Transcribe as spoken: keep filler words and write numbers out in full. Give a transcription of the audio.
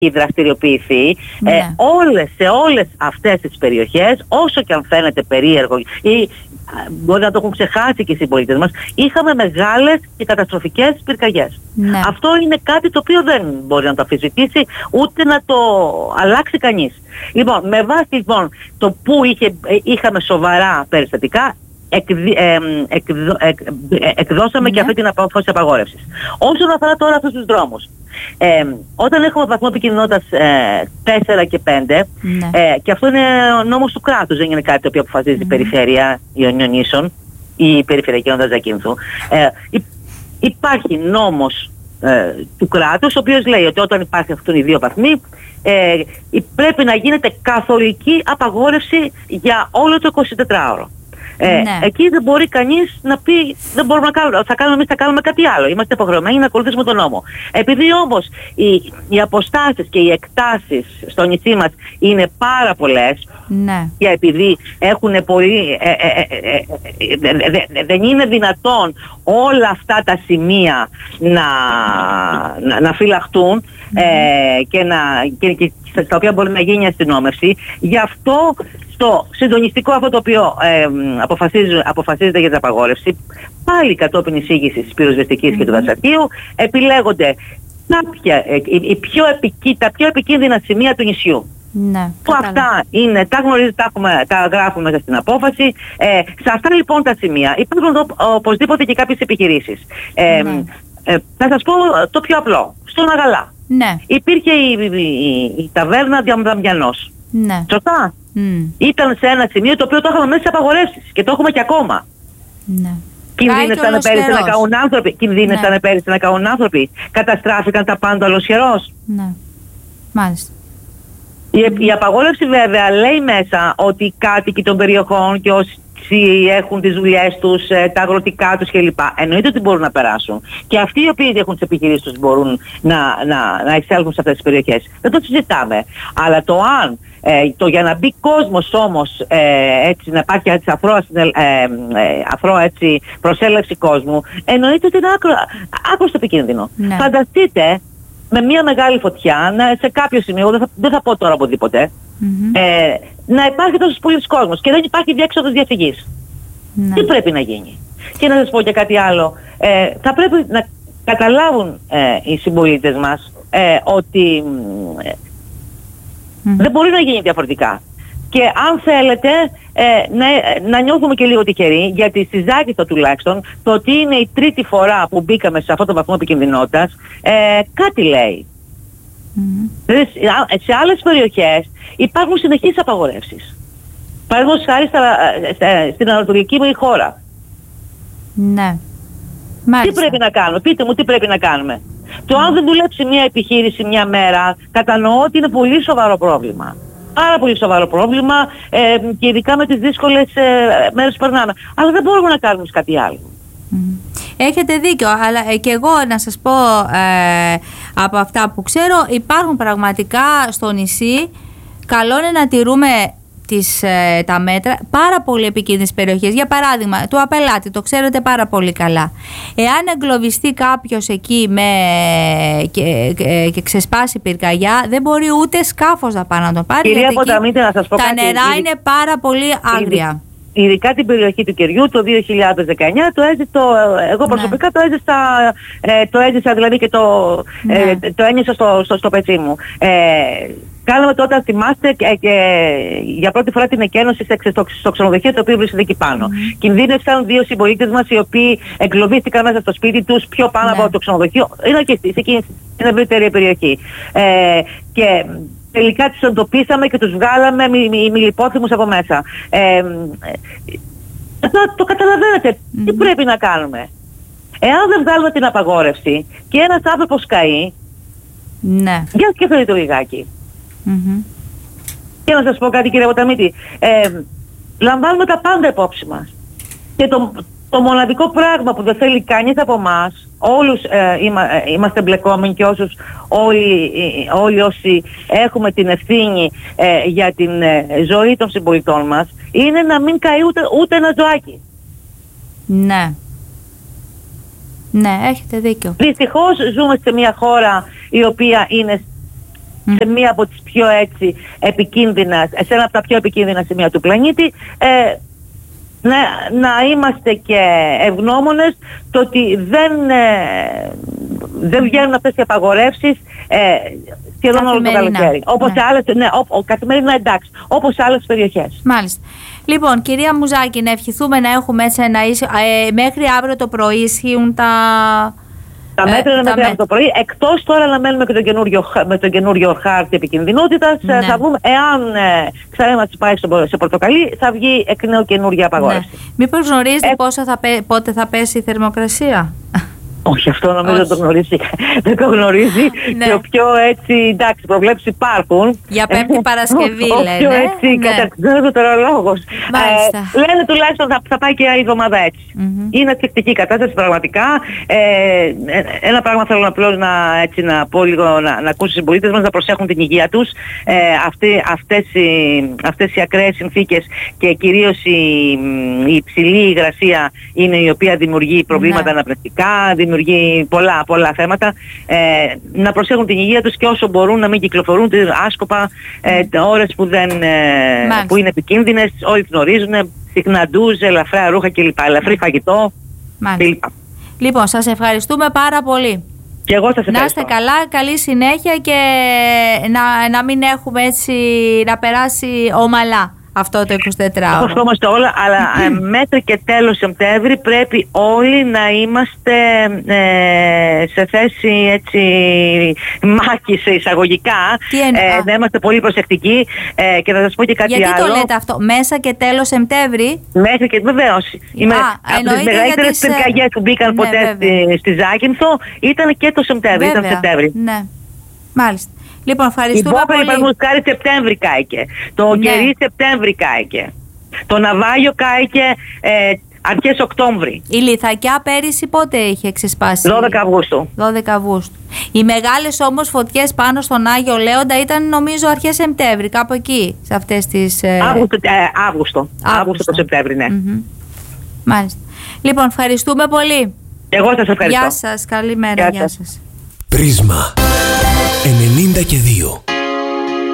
δραστηριοποιηθεί, ναι. ε, όλες, σε όλες αυτές τις περιοχές, όσο και αν φαίνεται περίεργο ή μπορεί να το έχουν ξεχάσει και οι συμπολίτες μας, είχαμε μεγάλες και καταστροφικές πυρκαγιές. Ναι. Αυτό είναι κάτι το οποίο δεν μπορεί να το αμφισβητήσει ούτε να το αλλάξει κανείς. Λοιπόν, με βάση λοιπόν το που είχε, είχαμε σοβαρά περιστατικά, Εκδι, ε, εκδο, εκ, ε, εκδώσαμε ναι. και αυτή την απόφαση απαγόρευσης. Όσον αφορά τώρα αυτούς τους δρόμους, ε, όταν έχουμε βαθμό επικινδυνότητας ε, τέσσερα και πέντε, ναι. ε, και αυτό είναι ο νόμος του κράτους, δεν είναι κάτι το οποίο αποφασίζει mm. η Περιφέρεια Ιωνίων Νήσων ή η Περιφερειακή Όντα Ζακίνθου. Ε, υ, υπάρχει νόμος ε, του κράτους, ο οποίος λέει ότι όταν υπάρχει αυτοί οι δύο βαθμοί, ε, πρέπει να γίνεται καθολική απαγόρευση για όλο το εικοσιτετράωρο. Ε, ναι. Εκεί δεν μπορεί κανείς να πει δεν μπορούμε να κάνουμε, θα κάνουμε εμείς θα κάνουμε κάτι άλλο. Είμαστε υποχρεωμένοι να ακολουθήσουμε τον νόμο. Επειδή όμως οι, οι αποστάσεις και οι εκτάσεις στο νησί μας είναι πάρα πολλές, ναι. και επειδή έχουν πολύ, ε, ε, ε, ε, ε, ε, δεν είναι δυνατόν όλα αυτά τα σημεία να, να, να φυλαχτούν mm-hmm. ε, και, να, και, και στα οποία μπορεί να γίνει αστυνόμευση, γι' αυτό το συντονιστικό αυτό το οποίο ε, αποφασίζεται για την απαγόρευση, πάλι κατόπιν εισήγησης της πυροσβεστικής mm-hmm. και του δασαρχείου, επιλέγονται κάποια, ε, η, η πιο επικί, τα πιο επικίνδυνα σημεία του νησιού. Ναι, που αυτά είναι, τα γνωρίζετε, τα, έχουμε, τα γράφουμε μέσα στην απόφαση. Ε, σε αυτά λοιπόν τα σημεία υπάρχουν οπωσδήποτε και κάποιες επιχειρήσεις. Ε, ναι. ε, θα σας πω το πιο απλό. Στον Αγαλά. Ναι. Υπήρχε η, η, η, η ταβέρνα Διαμδαμιανός. Ναι. Σωστά. Mm. Ήταν σε ένα σημείο το οποίο το είχαμε μέσα σε απαγορεύσεις και το έχουμε και ακόμα. Ναι. Κινδύνευσαν πέρυσι να καούν άνθρωποι. Κινδύνευσαν ναι. πέρυσι να καούν άνθρωποι. Καταστράφηκαν τα πάντα ολοσχερός. Ναι. Μάλιστα. Η, mm. η απαγόρευση βέβαια λέει μέσα ότι οι κάτοικοι των περιοχών και όσοι έχουν τις δουλειές τους, τα αγροτικά τους κλπ. Εννοείται ότι μπορούν να περάσουν. Και αυτοί οι οποίοι έχουν τις επιχειρήσεις τους μπορούν να, να, να εξέλθουν σε αυτές τις περιοχές. Δεν το συζητάμε. Αλλά το αν, ε, το για να μπει κόσμος όμως, ε, έτσι, να υπάρχει έτσι, αφρό, ε, ε, αφρό έτσι, προσέλευση κόσμου, εννοείται ότι είναι άκρο, άκρος επικίνδυνο. Ναι. Φανταστείτε με μια μεγάλη φωτιά να, σε κάποιο σημείο, δεν θα, δεν θα πω τώρα οπουδήποτε, mm-hmm. ε, να υπάρχει τόσος πολύς κόσμος και δεν υπάρχει διέξοδος διαφυγής. Ναι. Τι πρέπει να γίνει? Και να σας πω και κάτι άλλο. Ε, θα πρέπει να καταλάβουν ε, οι συμπολίτες μας ε, ότι ε, mm-hmm. δεν μπορεί να γίνει διαφορετικά. Και αν θέλετε ε, να, να νιώθουμε και λίγο τυχεροί, γιατί στη Ζάκυνθο τουλάχιστον το ότι είναι η τρίτη φορά που μπήκαμε σε αυτό το βαθμό επικινδυνότητας ε, κάτι λέει. Mm-hmm. Σε άλλες περιοχές υπάρχουν συνεχείς απαγορεύσεις. Παραδείγματος χάρη στην ανατολική μου η χώρα. Ναι. Τι πρέπει να κάνουμε? Πείτε μου τι πρέπει να κάνουμε. Mm. Το αν δεν δουλέψει μια επιχείρηση μια μέρα, κατανοώ ότι είναι πολύ σοβαρό πρόβλημα. Πάρα πολύ σοβαρό πρόβλημα ε, και ειδικά με τις δύσκολες ε, μέρες που περνάμε. Αλλά δεν μπορούμε να κάνουμε κάτι άλλο. Mm. Έχετε δίκιο, αλλά και εγώ να σας πω ε, από αυτά που ξέρω, υπάρχουν πραγματικά στο νησί, καλό είναι να τηρούμε τις, ε, τα μέτρα, πάρα πολύ επικίνδυνες περιοχές. Για παράδειγμα, το Απελάτη, το ξέρετε πάρα πολύ καλά. Εάν εγκλωβιστεί κάποιος εκεί με, και, και, και ξεσπάσει πυρκαγιά, δεν μπορεί ούτε σκάφος να πάει να τον πάρει. Κυρία Ποταμίτη, να σας πω τα κάτι, νερά ήδη, είναι πάρα πολύ άγρια. Ειδικά την περιοχή του Κεριού το δύο χιλιάδες δεκαεννιά το έζησα, το, εγώ προσωπικά ναι. το έζησα, ε, το έζησα δηλαδή και το, ναι. ε, το ένιωσα στο, στο, στο πετσί μου. Ε, Κάναμε τότε, θυμάστε, και, και, για πρώτη φορά την εκένωση στο, στο ξενοδοχείο το οποίο βρίσκεται εκεί πάνω. Mm. Κινδύνευσαν δύο συμπολίτες μας οι οποίοι εγκλωβίστηκαν μέσα στο σπίτι τους πιο πάνω ναι. από το ξενοδοχείο. Είναι και σε εκείνη την ευρύτερη περιοχή. Ε, και τελικά τους εντοπίσαμε και τους βγάλαμε μη, μη, μιλιπόθυμους από μέσα. Ε, το, το καταλαβαίνετε. Mm. Τι πρέπει να κάνουμε? Εάν δεν βγάλουμε την απαγόρευση και ένας άνθρωπος καεί, ναι. για σκεφτείτε το λιγάκι. Mm-hmm. Και να σας πω κάτι, κύριε Ποταμίτη, ε, λαμβάνουμε τα πάντα υπόψη μας. Και το, το μοναδικό πράγμα που δεν θέλει κανείς από εμάς, όλους ε, είμα, ε, είμαστε εμπλεκόμενοι και όσους, όλοι, ε, όλοι όσοι έχουμε την ευθύνη ε, για την ε, ζωή των συμπολιτών μας, είναι να μην καεί ούτε, ούτε ένα ζωάκι. Ναι. Ναι, έχετε δίκιο. Δυστυχώς ζούμε σε μια χώρα η οποία είναι mm. σε μία από τις πιο έτσι επικίνδυνα, σε ένα από τα πιο επικίνδυνα σημεία του πλανήτη, ε, να, να είμαστε και ευγνώμονες το ότι δεν, ε, δεν βγαίνουν αυτές οι απαγορεύσεις ε, σχεδόν όλο το καλοκαίρι. Όπως ναι. άλλες, ναι, ο, ο, καθημερινά εντάξει, όπως σε άλλες περιοχές. Μάλιστα. Λοιπόν, κυρία Μουζάκη, να ευχηθούμε να έχουμε έτσι ένα ίσιο, ε, μέχρι αύριο το πρωί ισχύουν τα... Τα μέτρα είναι μέχρι αύριο το πρωί, εκτός τώρα να μένουμε και τον καινούριο, με τον καινούριο χάρτη επικινδυνότητας, ναι. θα δούμε εάν ε, ξανά μας πάει σε πορτοκαλί, θα βγει εκ νέου καινούργια απαγόρευση. Ναι. Μήπως γνωρίζετε ε... πόσο θα, πότε θα πέσει η θερμοκρασία? Όχι, αυτό νομίζω δεν το γνωρίζει. Δεν το γνωρίζει. Ναι. Και ο πιο έτσι, εντάξει, προβλέψεις υπάρχουν. Για Πέμπτη Παρασκευή ο, λένε. Ο πιο έτσι ναι. καταξιζόμενος τερολόγος. Ε, λένε τουλάχιστον θα, θα πάει και η εβδομάδα έτσι. Mm-hmm. Είναι εκπληκτική κατάσταση πραγματικά. Ε, ένα πράγμα θέλω απλώς να, έτσι, να πω λίγο, να, να ακούσω στους συμπολίτες μας να προσέχουν την υγεία τους. Ε, αυτοί, αυτές, οι, αυτές οι ακραίες συνθήκες και κυρίως η, η υψηλή υγρασία είναι η οποία δημιουργεί προβλήματα ναι. αναπνευστικά, δημιουργεί πολλά, πολλά θέματα. Ε, να προσέχουν την υγεία τους και όσο μπορούν να μην κυκλοφορούν άσκοπα ε, ώρες που, δεν, ε, που είναι επικίνδυνες. Όλοι γνωρίζουν, συχνά ντουζ, ελαφρά ρούχα κλπ. Ελαφρύ φαγητό κλπ. Λοιπόν, σας ευχαριστούμε πάρα πολύ. Και εγώ σας ευχαριστώ. Να είστε καλά, καλή συνέχεια και να, να μην έχουμε έτσι, να περάσει ομαλά αυτό το εικοσιτετράωρο. Ευχόμαστε όλα, αλλά ε, μέχρι και τέλος Σεπτέμβρη πρέπει όλοι να είμαστε ε, σε θέση έτσι μάχης εισαγωγικά, ε, να είμαστε πολύ προσεκτικοί ε, και θα σας πω και κάτι γιατί άλλο. Γιατί το λέτε αυτό, μέσα και τέλος Σεπτέμβρη? Μέχρι και βεβαίως. Είμαι από τις μεγαλύτερες πυρκαγιές που μπήκαν ναι, ποτέ στη, στη Ζάκυνθο ήταν και το Σεπτέμβρη, ήταν Σεπτέμβρη. Ναι, μάλιστα. Λοιπόν, ευχαριστούμε η πολύ. Η Πόπερη Καρή Σεπτέμβρη κάηκε. Το ναι. Κερί Σεπτέμβρη κάηκε. Το Ναβάγιο κάηκε ε, αρχές Οκτώβρη. Η Λιθακιά πέρυσι πότε είχε ξεσπάσει? δώδεκα Αυγούστου. δώδεκα Αυγούστου. Οι μεγάλες όμως φωτιές πάνω στον Άγιο Λέοντα ήταν νομίζω αρχές Σεπτέμβρη, κάπου εκεί, σε αυτές τις... Ε... Αύγουστο, ε, Αύγουστο. Αύγουστο το Σεπτέμβρη, ναι. Mm-hmm. Μάλιστα. Λοιπόν, ευχαριστούμε πολύ. Εγώ σας ευχαριστώ. Γεια σας, καλημέρα. Γεια, Γεια σας. Πρίσμα ενενήντα και δύο.